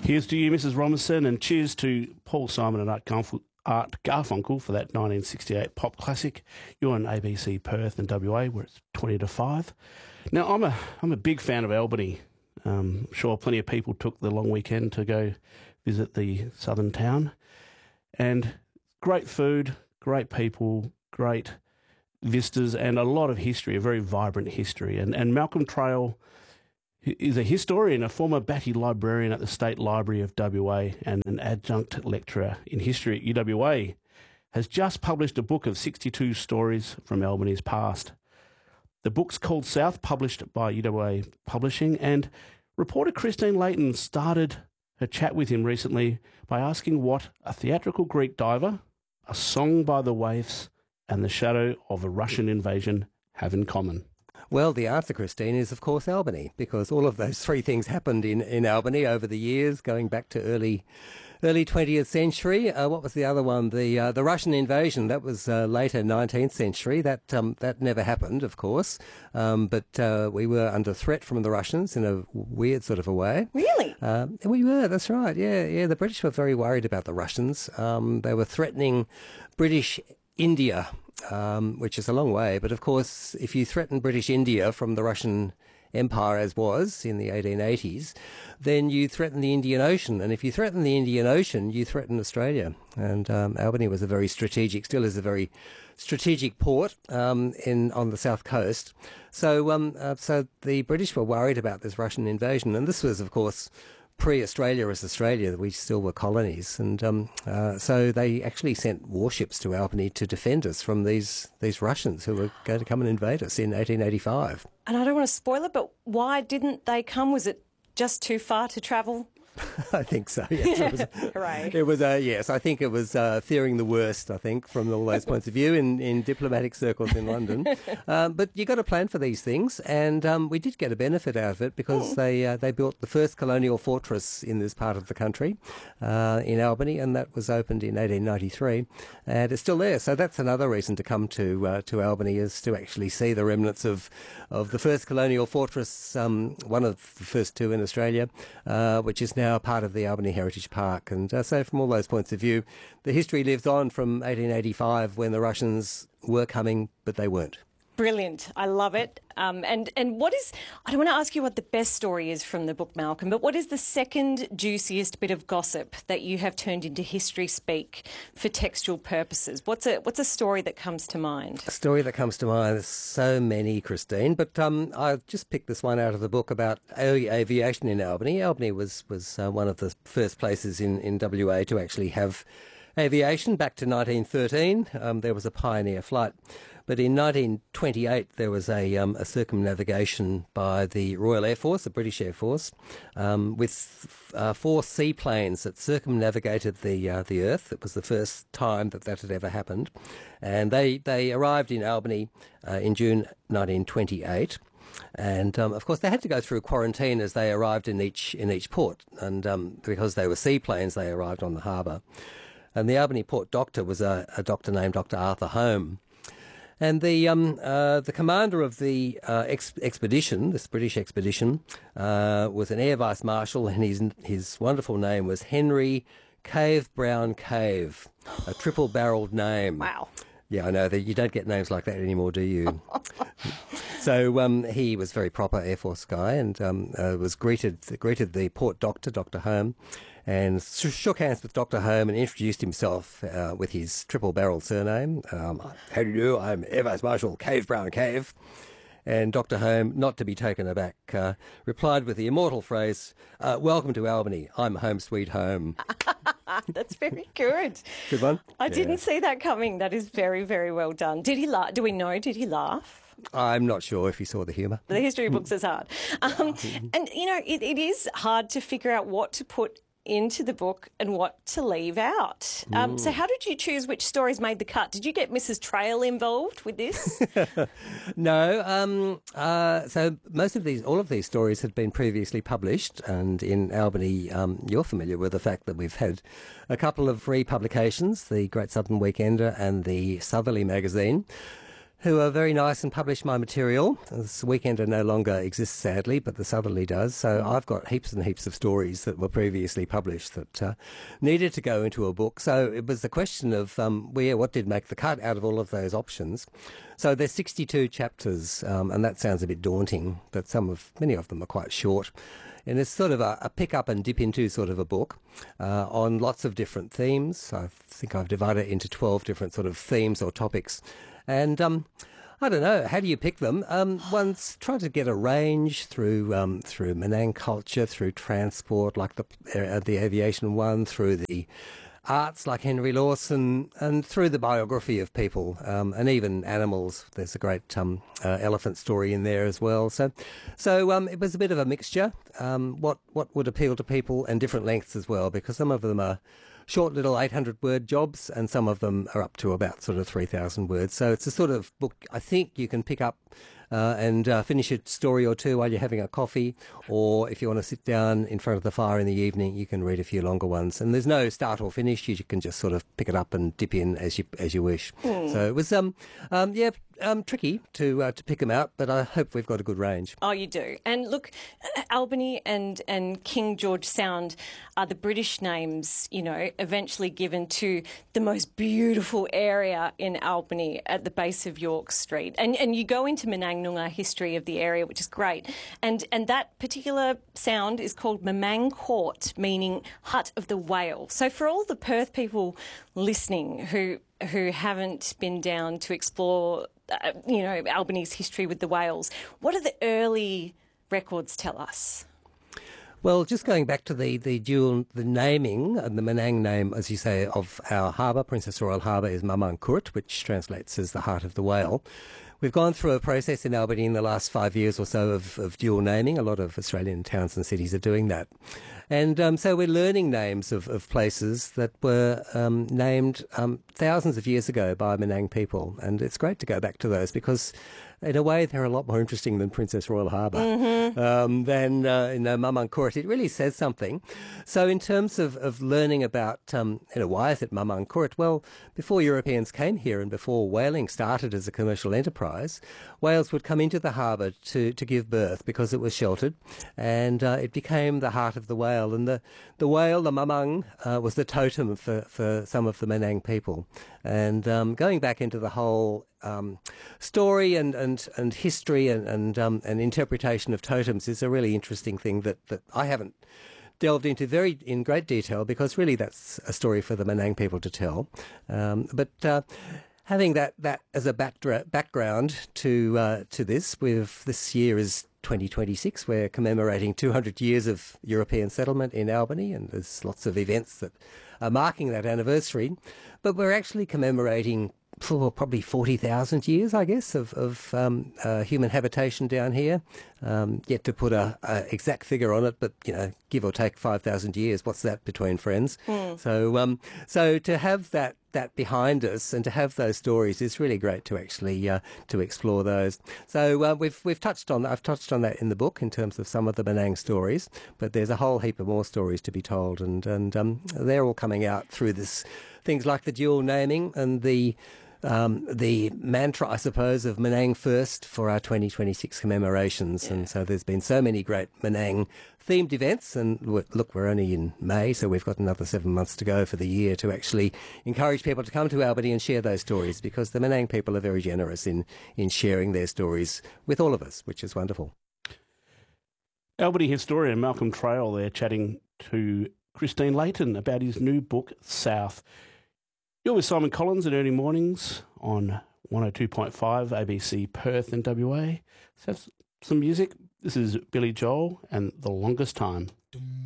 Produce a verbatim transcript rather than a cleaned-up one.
Here's to you, Missus Robinson, and cheers to Paul Simon and Art Garfunkel, Art Garfunkel for that nineteen sixty-eight pop classic. You're on A B C Perth and W A, where it's twenty to five. Now, I'm a I'm a big fan of Albany. Um, I'm sure plenty of people took the long weekend to go visit the southern town. And great food, great people, great vistas, and a lot of history, a very vibrant history. And, and Malcolm Trail is a historian, a former Batty librarian at the State Library of W A and an adjunct lecturer in history at U W A, has just published a book of sixty-two stories from Albany's past. The book's called South, published by U W A Publishing, and reporter Christine Layton started her chat with him recently by asking what a theatrical Greek diver, a song by the waifs, and the shadow of a Russian invasion have in common. Well, the answer, Christine, is of course Albany, because all of those three things happened in, in Albany over the years, going back to early early twentieth century. Uh, what was the other one? The uh, the Russian invasion. That was uh, later nineteenth century. That um, that never happened, of course. Um, but uh, we were under threat from the Russians in a weird sort of a way. Really? Um, we were. That's right. Yeah, yeah. The British were very worried about the Russians. Um, they were threatening British India. Um, which is a long way. But of course, if you threaten British India from the Russian Empire as was in the eighteen eighties, then you threaten the Indian Ocean. And if you threaten the Indian Ocean, you threaten Australia. And um, Albany was a very strategic, still is a very strategic port um, in on the south coast. So, um, uh, so the British were worried about this Russian invasion. And this was, of course, pre-Australia as Australia, we still were colonies, and um, uh, so they actually sent warships to Albany to defend us from these these Russians who were going to come and invade us in eighteen eighty-five. And I don't want to spoil it, but why didn't they come? Was it just too far to travel? I think so, yes. It was, Hooray. It was uh, yes, I think it was uh, fearing the worst, I think, from all those points of view in, in diplomatic circles in London. Um, but you got to plan for these things, and um, we did get a benefit out of it because they uh, they built the first colonial fortress in this part of the country, uh, in Albany, and that was opened in eighteen ninety-three, and it's still there. So that's another reason to come to uh, to Albany, is to actually see the remnants of, of the first colonial fortress, um, one of the first two in Australia, uh, which is now now part of the Albany Heritage Park. And uh, so from all those points of view, the history lives on from eighteen eighty-five when the Russians were coming, but they weren't. Brilliant. I love it. Um, and, and what is, I don't want to ask you what the best story is from the book, Malcolm, but what is the second juiciest bit of gossip that you have turned into history speak for textual purposes? What's a, what's a story that comes to mind? A story that comes to mind, there's so many, Christine, but um, I just picked this one out of the book about early aviation in Albany. Albany was, was uh, one of the first places in, in W A to actually have aviation. Back to nineteen thirteen, um, there was a Pioneer flight. But in nineteen twenty-eight, there was a, um, a circumnavigation by the Royal Air Force, the British Air Force, um, with uh, four seaplanes that circumnavigated the uh, the Earth. It was the first time that that had ever happened. And they, they arrived in Albany uh, in June nineteen twenty-eight. And um, of course, they had to go through quarantine as they arrived in each in each port. And um, because they were seaplanes, they arrived on the harbour. And the Albany port doctor was a, a doctor named Doctor Arthur Home. And the um, uh, the commander of the uh, ex- expedition, this British expedition, uh, was an Air Vice Marshal, and his his wonderful name was Henry Cave Brown Cave, a triple-barrelled name. Wow. Yeah, I know that you don't get names like that anymore, do you? So um, he was a very proper Air Force guy, and um, uh, was greeted greeted the port doctor, Doctor Home, and sh- shook hands with Doctor Home and introduced himself uh, with his triple-barreled surname. Um, How do you do? I'm Air Vice Marshal Cave Brown Cave. And Doctor Home, not to be taken aback, uh, replied with the immortal phrase, uh, "Welcome to Albany. I'm home sweet home." That's very good. Good one? I Yeah. didn't see that coming. That is very, very well done. Did he laugh? Do we know? Did he laugh? I'm not sure if he saw the humour. The history books is hard. Um, and, you know, it, it is hard to figure out what to put into the book and what to leave out. Um, so how did you choose which stories made the cut? Did you get Missus Trail involved with this? No. Um, uh, so most of these, all of these stories had been previously published, and in Albany, um, you're familiar with the fact that we've had a couple of free publications, the Great Southern Weekender and the Southerly Magazine. who are very nice and publish my material. This Weekender no longer exists, sadly, but the Southerly does. So I've got heaps and heaps of stories that were previously published that uh, needed to go into a book. So it was the question of um, well, yeah, what did make the cut out of all of those options. So there's sixty-two chapters, um, and that sounds a bit daunting, but some of many of them are quite short. And it's sort of a, a pick up and dip into sort of a book uh, on lots of different themes. I think I've divided it into twelve different sort of themes or topics. And um, I don't know, how do you pick them? Um, one's trying to get a range through um, through Menang culture, through transport, like the uh, the aviation one, through the arts like Henry Lawson, and through the biography of people um, and even animals. There's a great um, uh, elephant story in there as well. So, so um, it was a bit of a mixture. Um, what what would appeal to people, and different lengths as well, because some of them are short little eight hundred word jobs, and some of them are up to about sort of three thousand words. So it's a sort of book I think you can pick up uh, and uh, finish a story or two while you're having a coffee, or if you want to sit down in front of the fire in the evening, you can read a few longer ones. And there's no start or finish. You can just sort of pick it up and dip in as you as you wish. Mm. So it was um um yeah um tricky to uh, to pick them out, but I hope we've got a good range. Oh, you do. And look, Albany and and King George Sound are the British names, you know, eventually given to the most beautiful area in Albany at the base of York Street. And and you go into Menang Noongar history of the area, which is great. And and that particular sound is called Mamang Court, meaning hut of the whale. So for all the Perth people listening who who haven't been down to explore, uh, you know, Albany's history with the whales, what do the early records tell us? Well, just going back to the, the dual, the naming, and the Menang name, as you say, of our harbour, Princess Royal Harbour, is Mamang Court, which translates as the heart of the whale. We've gone through a process in Albany in the last five years or so of, of dual naming. A lot of Australian towns and cities are doing that. And um, so we're learning names of, of places that were um, named um, thousands of years ago by Menang people. And it's great to go back to those because, in a way, they're a lot more interesting than Princess Royal Harbour, mm-hmm. um, than uh, you know, Mamang Court. It really says something. So in terms of, of learning about, um, you know, why is it Mamang Court? Well, before Europeans came here and before whaling started as a commercial enterprise, whales would come into the harbour to, to give birth because it was sheltered, and uh, it became the heart of the whale. And the, the whale, the Mamang, uh, was the totem for, for some of the Menang people. And um, going back into the whole um, story and, and, and history and and, um, and interpretation of totems is a really interesting thing that, that I haven't delved into very in great detail, because really that's a story for the Menang people to tell. Um, but uh, having that, that as a backdra- background to uh, to this, with this year is twenty twenty-six. We're commemorating two hundred years of European settlement in Albany, and there's lots of events that are marking that anniversary. But we're actually commemorating for probably forty thousand years, I guess, of, of um, uh, human habitation down here. Um, yet to put a, a exact figure on it, but, you know, give or take five thousand years. What's that between friends? Mm. So um, so to have that that behind us and to have those stories is really great to actually uh, to explore those. So uh, we've we've touched on I've touched on that in the book in terms of some of the Menang stories, but there's a whole heap of more stories to be told, and and um, they're all coming out through this things like the dual naming and the Um, the mantra, I suppose, of Menang First for our twenty twenty-six commemorations. Yeah. And so there's been so many great Menang themed events. And look, we're only in May, so we've got another seven months to go for the year to actually encourage people to come to Albany and share those stories, because the Menang people are very generous in, in sharing their stories with all of us, which is wonderful. Albany historian Malcolm Trail there chatting to Christine Layton about his new book, South. You're with Simon Collins at Early Mornings on one oh two point five A B C Perth and W A. Let's have some music. This is Billy Joel and The Longest Time.